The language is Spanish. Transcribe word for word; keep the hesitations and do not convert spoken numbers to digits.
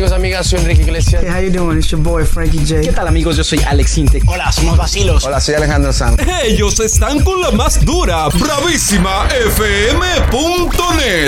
amigos, amigas? Soy Enrique Iglesias. Hey, how you doing? It's your boy Frankie J. ¿Qué tal, amigos? Yo soy Alex Intec. Hola, somos Vacilos. Hola, soy Alejandro Sanz. Ellos están con la más dura, bravísima F M punto net.